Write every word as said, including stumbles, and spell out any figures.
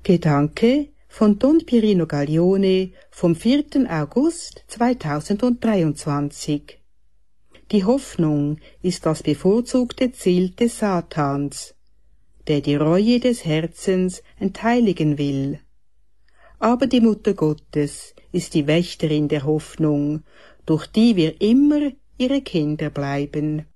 Gedanke von Don Pirino Gaglione vom vierten August zweitausenddreiundzwanzig. Die Hoffnung ist das bevorzugte Ziel des Satans, der die Reue des Herzens entheiligen will. Aber die Mutter Gottes ist die Wächterin der Hoffnung, durch die wir immer ihre Kinder bleiben.